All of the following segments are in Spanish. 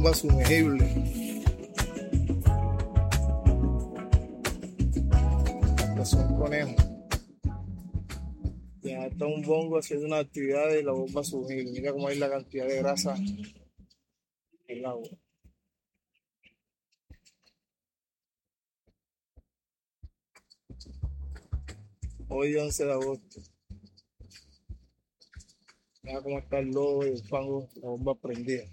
bomba sumergible. Es un conejo. Ya está un bongo haciendo una actividad de la bomba sumergible. Mira cómo hay la cantidad de grasa en el agua. Hoy 11 de agosto. Mira cómo está el lodo y el fango, la bomba prendida.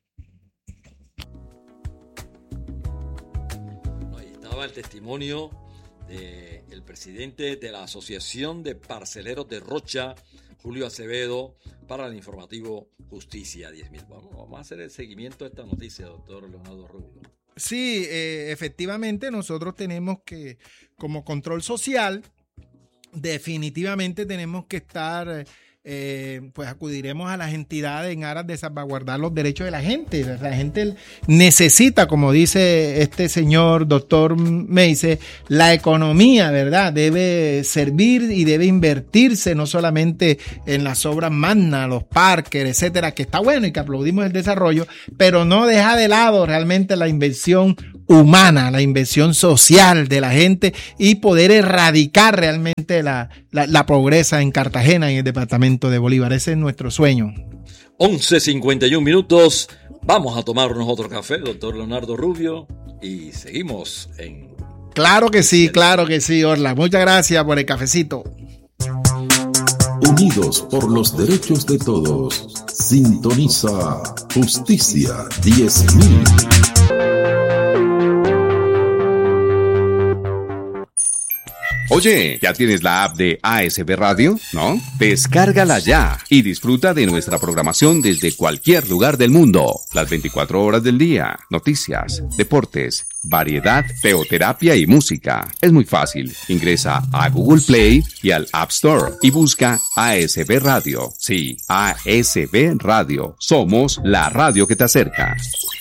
Ahí estaba el testimonio del presidente de la Asociación de Parceleros de Rocha, Julio Acevedo, para el informativo Justicia 10.000. Vamos a hacer el seguimiento de esta noticia, doctor Leonardo Rubio. Sí, efectivamente nosotros tenemos que, como control social, definitivamente tenemos que estar, pues acudiremos a las entidades en aras de salvaguardar los derechos de la gente. La gente necesita, como dice este señor doctor Meise, la economía, ¿verdad? Debe servir y debe invertirse no solamente en las obras magnas, los parques, etcétera, que está bueno y que aplaudimos el desarrollo, pero no deja de lado realmente la inversión humana, la inversión social de la gente y poder erradicar realmente la pobreza en Cartagena, en el departamento de Bolívar. Ese es nuestro sueño. 11:51 minutos. Vamos a tomarnos otro café, doctor Leonardo Rubio, y seguimos en... Claro que sí, Orla. Muchas gracias por el cafecito. Unidos por los derechos de todos. Sintoniza Justicia 10.000. Oye, ¿ya tienes la app de ASB Radio? ¿No? Descárgala ya y disfruta de nuestra programación desde cualquier lugar del mundo. Las 24 horas del día, noticias, deportes, variedad, teoterapia y música. Es muy fácil. Ingresa a Google Play y al App Store y busca ASB Radio. Sí, ASB Radio. Somos la radio que te acerca.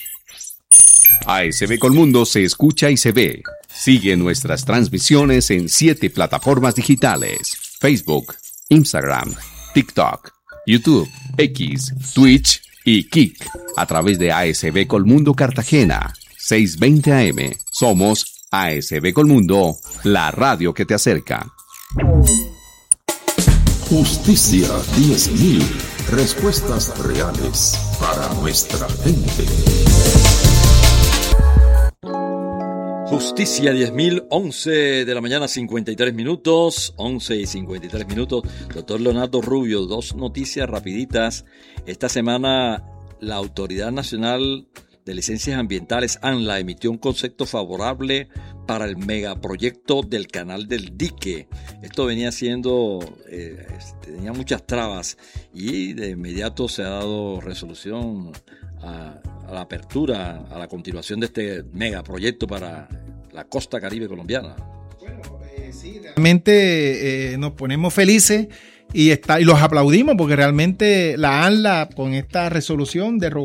ASB Colmundo se escucha y se ve. Sigue nuestras transmisiones en 7 plataformas digitales: Facebook, Instagram, TikTok, YouTube, X, Twitch y Kik. A través de ASB Colmundo Cartagena, 620 AM. Somos ASB Colmundo, la radio que te acerca. Justicia 10.000. Respuestas reales para nuestra gente. Justicia 10.000, 11 de la mañana, 53 minutos, 11:53. Doctor Leonardo Rubio, dos noticias rapiditas. Esta semana la Autoridad Nacional de Licencias Ambientales, ANLA, emitió un concepto favorable para el megaproyecto del Canal del Dique. Esto venía siendo, tenía muchas trabas y de inmediato se ha dado resolución a la apertura, a la continuación de este megaproyecto para la costa caribe colombiana. Bueno, sí, realmente nos ponemos felices y los aplaudimos porque realmente la ANLA con esta resolución derogó